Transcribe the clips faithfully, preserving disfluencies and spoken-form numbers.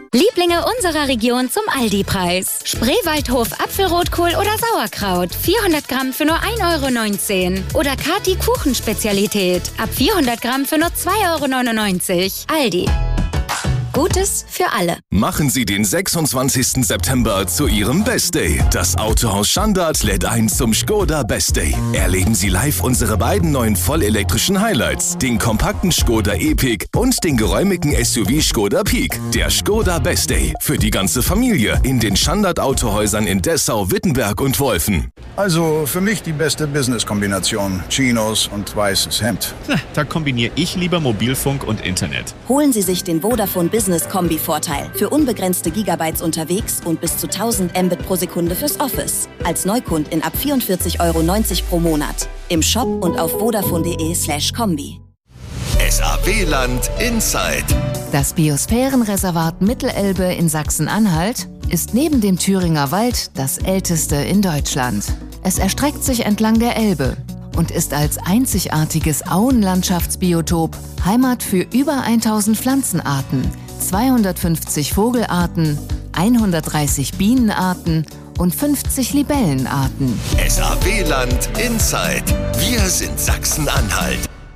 Lieblinge unserer Region zum Aldi-Preis. Spreewaldhof Apfelrotkohl oder Sauerkraut. vierhundert Gramm für nur ein Euro neunzehn. Oder Kati Kuchenspezialität. Ab vierhundert Gramm für nur zwei Euro neunundneunzig. Aldi. Gutes für alle. Machen Sie den sechsundzwanzigsten September zu Ihrem Best Day. Das Autohaus Standard lädt ein zum Skoda Best Day. Erleben Sie live unsere beiden neuen vollelektrischen Highlights, den kompakten Skoda Epic und den geräumigen S U V Skoda Peak. Der Skoda Best Day für die ganze Familie in den Standard Autohäusern in Dessau, Wittenberg und Wolfen. Also für mich die beste Business-Kombination. Chinos und weißes Hemd. Na, da kombiniere ich lieber Mobilfunk und Internet. Holen Sie sich den Vodafone Business-Kombi-Vorteil. Für unbegrenzte Gigabytes unterwegs und bis zu tausend Mbit pro Sekunde fürs Office. Als Neukundin ab vierundvierzig Euro neunzig pro Monat. Im Shop und auf vodafone.de slash Kombi. S A W-Land Inside. Das Biosphärenreservat Mittelelbe in Sachsen-Anhalt ist neben dem Thüringer Wald das älteste in Deutschland. Es erstreckt sich entlang der Elbe und ist als einzigartiges Auenlandschaftsbiotop Heimat für über tausend Pflanzenarten, zweihundertfünfzig Vogelarten, hundertdreißig Bienenarten und fünfzig Libellenarten. S A W-Land Inside. Wir sind Sachsen-Anhalt.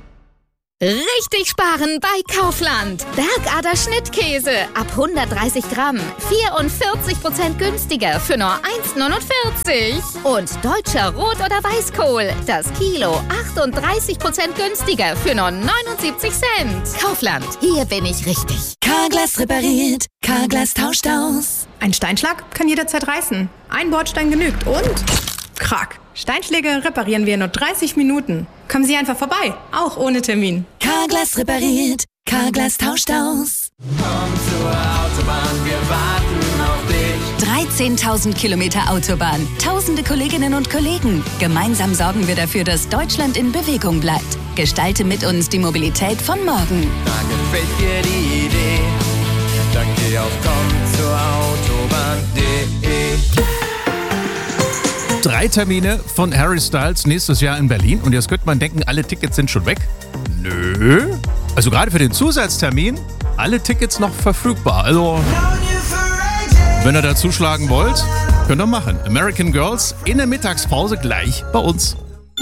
Richtig sparen bei Kaufland. Bergader Schnittkäse ab hundertdreißig Gramm. vierundvierzig Prozent günstiger für nur eins neunundvierzig. Und deutscher Rot- oder Weißkohl. Das Kilo achtunddreißig Prozent günstiger für nur neunundsiebzig Cent. Kaufland, hier bin ich richtig. Carglass repariert, Carglass tauscht aus. Ein Steinschlag kann jederzeit reißen. Ein Bordstein genügt und... Krack. Steinschläge reparieren wir in nur dreißig Minuten. Kommen Sie einfach vorbei, auch ohne Termin. Carglass repariert, Carglass tauscht aus. Komm zur Autobahn, wir warten auf dich. dreizehntausend Kilometer Autobahn, tausende Kolleginnen und Kollegen. Gemeinsam sorgen wir dafür, dass Deutschland in Bewegung bleibt. Gestalte mit uns die Mobilität von morgen. Da gefällt dir die Idee. Dann geh auf komm zur Autobahn.de. Drei Termine von Harry Styles nächstes Jahr in Berlin. Und jetzt könnte man denken, alle Tickets sind schon weg. Nö. Also gerade für den Zusatztermin, alle Tickets noch verfügbar. Also, wenn ihr da zuschlagen wollt, könnt ihr machen. American Girls in der Mittagspause gleich bei uns.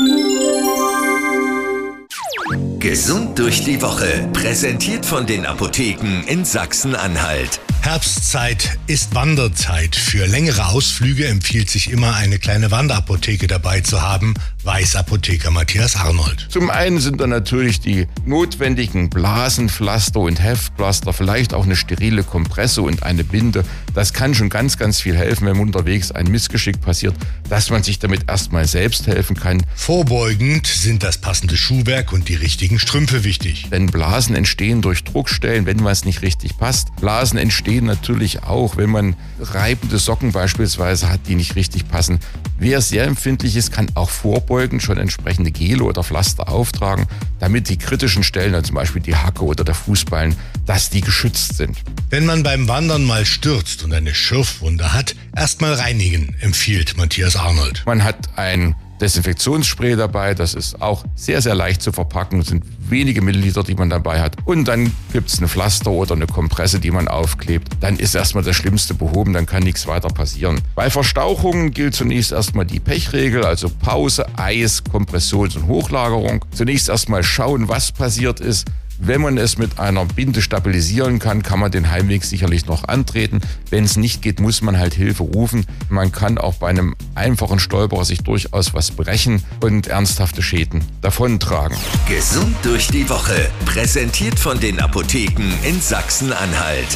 Gesund durch die Woche. Präsentiert von den Apotheken in Sachsen-Anhalt. Herbstzeit ist Wanderzeit. Für längere Ausflüge empfiehlt sich immer eine kleine Wanderapotheke dabei zu haben, weiß Apotheker Matthias Arnold. Zum einen sind da natürlich die notwendigen Blasenpflaster und Heftpflaster, vielleicht auch eine sterile Kompresse und eine Binde. Das kann schon ganz, ganz viel helfen, wenn unterwegs ein Missgeschick passiert, dass man sich damit erstmal selbst helfen kann. Vorbeugend sind das passende Schuhwerk und die richtigen Strümpfe wichtig. Denn Blasen entstehen durch Druckstellen, wenn was nicht richtig passt. Blasen entstehen natürlich auch, wenn man reibende Socken beispielsweise hat, die nicht richtig passen. Wer sehr empfindlich ist, kann auch vorbeugend schon entsprechende Gele oder Pflaster auftragen, damit die kritischen Stellen, also zum Beispiel die Hacke oder der Fußballen, dass die geschützt sind. Wenn man beim Wandern mal stürzt und eine Schürfwunde hat, erstmal reinigen, empfiehlt Matthias Arnold. Man hat ein Desinfektionsspray dabei, das ist auch sehr, sehr leicht zu verpacken, das sind wenige Milliliter, die man dabei hat. Und dann gibt es eine Pflaster oder eine Kompresse, die man aufklebt. Dann ist erstmal das Schlimmste behoben, dann kann nichts weiter passieren. Bei Verstauchungen gilt zunächst erstmal die Pechregel, also Pause, Eis, Kompressions- und Hochlagerung. Zunächst erstmal schauen, was passiert ist. Wenn man es mit einer Binde stabilisieren kann, kann man den Heimweg sicherlich noch antreten. Wenn es nicht geht, muss man halt Hilfe rufen. Man kann auch bei einem einfachen Stolperer sich durchaus was brechen und ernsthafte Schäden davontragen. Gesund durch die Woche. Präsentiert von den Apotheken in Sachsen-Anhalt.